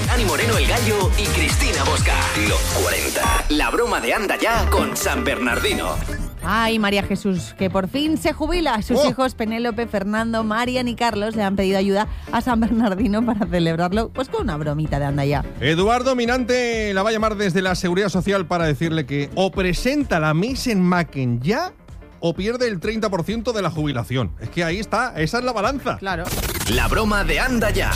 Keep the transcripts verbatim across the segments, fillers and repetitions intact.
Dani Moreno el Gallo y Cristina Bosca. Los cuarenta. La broma de Anda Ya con San Bernardino. Ay, María Jesús, que por fin se jubila. Sus oh. hijos Penélope, Fernando, Marian y Carlos le han pedido ayuda a San Bernardino para celebrarlo, pues con una bromita de Anda Ya. Eduardo Minante la va a llamar desde la Seguridad Social para decirle que o presenta la Misen-Macken ya o pierde el treinta por ciento de la jubilación. Es que ahí está, esa es la balanza. Claro. La broma de Anda Ya.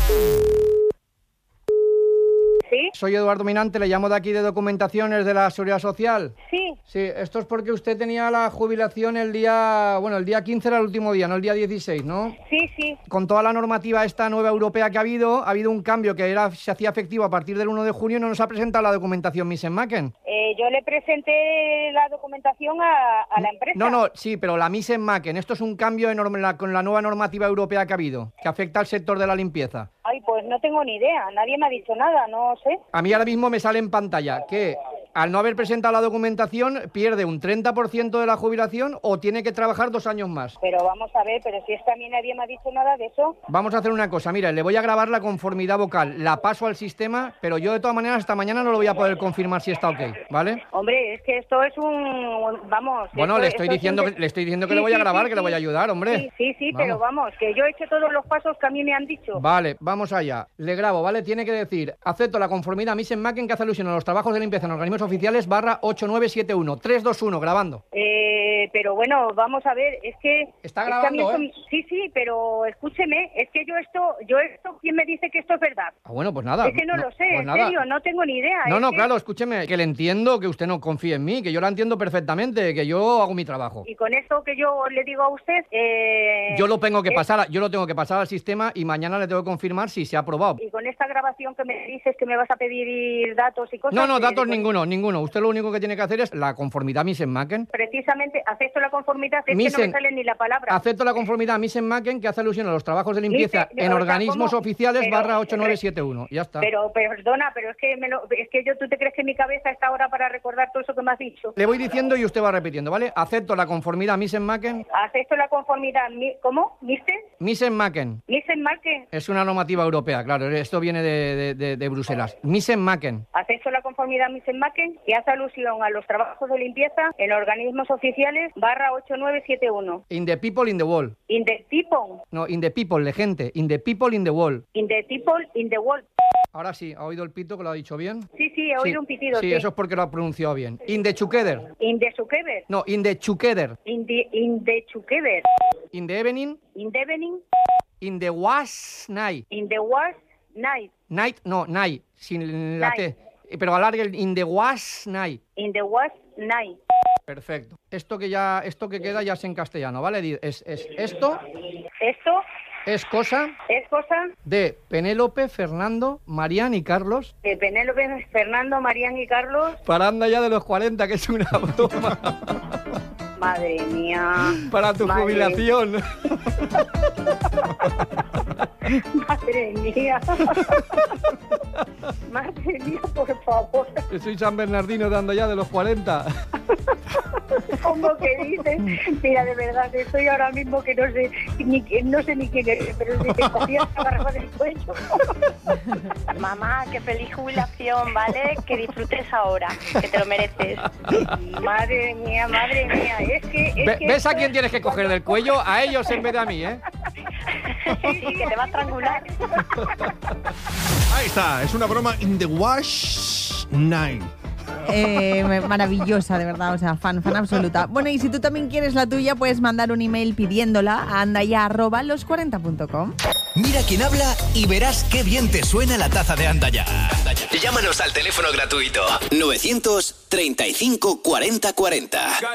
¿Sí? Soy Eduardo Minante, le llamo de aquí de Documentaciones de la Seguridad Social. Sí. Sí, esto es porque usted tenía la jubilación el día... Bueno, el día quince era el último día, no el día dieciséis, ¿no? Sí, sí. Con toda la normativa esta nueva europea que ha habido, ha habido un cambio que era se hacía efectivo a partir del uno de junio y no nos ha presentado la documentación Misen-Macken. Eh, yo le presenté la documentación a, a la empresa. No, no, sí, pero la Misen-Macken, esto es un cambio enorme la, con la nueva normativa europea que ha habido, que afecta al sector de la limpieza. Ay, pues no tengo ni idea, nadie me ha dicho nada, no sé. A mí ahora mismo me sale en pantalla que al no haber presentado la documentación pierde un treinta por ciento de la jubilación o tiene que trabajar dos años más. Pero vamos a ver, pero si es que a mí nadie me ha dicho nada de eso. Vamos a hacer una cosa, mira, le voy a grabar la conformidad vocal, la paso al sistema, pero yo de todas maneras hasta mañana no lo voy a poder confirmar si está ok, ¿vale? Hombre, es que esto es un... Vamos... Bueno, esto, le estoy esto diciendo, es un... que, le estoy diciendo que sí, le voy a sí, grabar, sí, que le voy a ayudar, hombre. Sí, sí, sí, vamos. Pero vamos, que yo he hecho todos los pasos que a mí me han dicho. Vale, vamos allá. Le grabo, ¿vale? Tiene que decir, acepto la conformidad Misen-Macken que hace alusión a los trabajos de limpieza en organismos oficiales barra ocho nueve siete uno. tres dos uno, grabando. Eh, pero bueno, vamos a ver, es que... Está es que a mí grabando, esto- ¿eh? Sí, sí, pero escúcheme, es que yo esto, yo esto, ¿quién me dice que esto es verdad? Ah, bueno, pues nada. Es que no, lo sé, pues en nada. serio, no tengo ni idea. No, es no, que- claro, escúcheme, que le entiendo que usted no confíe en mí, que yo la entiendo perfectamente, que yo hago mi trabajo. Y con esto que yo le digo a usted... Eh, Yo lo tengo que es- pasar, a- yo lo tengo que pasar al sistema y mañana le tengo que confirmar si se ha aprobado. Y con esta grabación que me dices que me vas a pedir datos y cosas... No, no, eh, datos pues, ninguno, ninguno. Usted lo único que tiene que hacer es la conformidad Misen-Macken. Precisamente, acepto la conformidad, es que no Misen- me sale ni la palabra. Acepto la conformidad Misen-Macken que hace alusión a los trabajos de limpieza Misen- en o sea, organismos ¿cómo? oficiales Pero- barra ocho nueve siete uno. Ya está. Pero, pero, perdona, pero es que, me lo, es que yo, ¿tú te crees que mi cabeza está ahora para recordar todo eso que me has dicho? Le voy diciendo y usted va repitiendo, ¿vale? Acepto la conformidad Misen-Macken. Acepto la conformidad, mi- ¿cómo? ¿Mister? Misen-Macken. ¿Misen-Macken? Es una normativa europea, claro. Esto viene de, de, de, de Bruselas. Misen-Macken. Acepto la conformidad Misen-Macken que hace alusión a los trabajos de limpieza en organismos oficiales barra ocho nueve siete uno. In the people in the wall. In the people, No, in the people, de gente. In the people in the wall. in the people, in the world. Ahora sí, ¿ha oído el pito que lo ha dicho bien? Sí, sí, he oído un pitido. Sí, Sí, eso es porque lo ha pronunciado bien. In the together. In the together, No, in the together. in the, in the together, In the evening. in the evening, In the was night. in the was night, Night, no, night. Sin la Night. T. Eh, Pero alargue el in the was night. in the was night. Perfecto. Esto que ya, esto que queda ya es en castellano, ¿vale? Di- Es, es, esto Esto es cosa es cosa de Penélope, Fernando, Marian y Carlos. de Penélope, Fernando, Marián y Carlos. Para anda ya de los cuarenta, que es una broma. Madre mía. Para tu Madre- jubilación. Madre mía. Madre mía, por favor. Que soy San Bernardino de anda ya de los cuarenta. ¿Cómo que dices? Mira, de verdad, que estoy ahora mismo que no sé ni, qui- no sé ni quién eres, pero si te cogías la barba del cuello. Mamá, qué feliz jubilación, ¿vale? Que disfrutes ahora, que te lo mereces. Madre mía, madre mía. Es que... Es Ve- que ¿Ves a esto quién es- tienes que coger del cuello? A ellos en vez de a mí, ¿eh? Sí, sí, que te va a estrangular. Ahí está, es una broma in the wash night. Eh, maravillosa, de verdad, o sea, fan, fan absoluta. Bueno, y si tú también quieres la tuya, puedes mandar un email pidiéndola a andaya arroba los cuarenta punto com. Mira quién habla y verás qué bien te suena la taza de Anda Ya. Llámanos al teléfono gratuito nueve treinta y cinco cuarenta cuarenta.